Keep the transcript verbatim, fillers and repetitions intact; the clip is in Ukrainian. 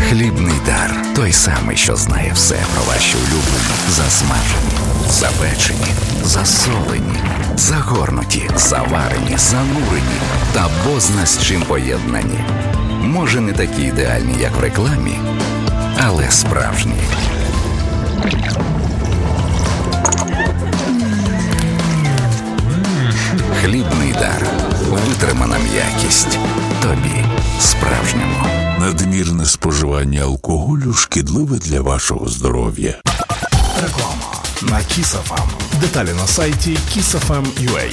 Хлібний дар. Той самий, що знає все про ваші улюблені. Засмажені, запечені, засолені, загорнуті, заварені, занурені та бозна з чим поєднані. Може, не такі ідеальні, як в рекламі, але справжні. Хлібний дар. Витримана м'якість. Тобі справжньому. Надмірне споживання алкоголю шкідливе для вашого здоров'я. Реклама на Kiss еф ем. Деталі на сайті kiss еф ем крапка ю а.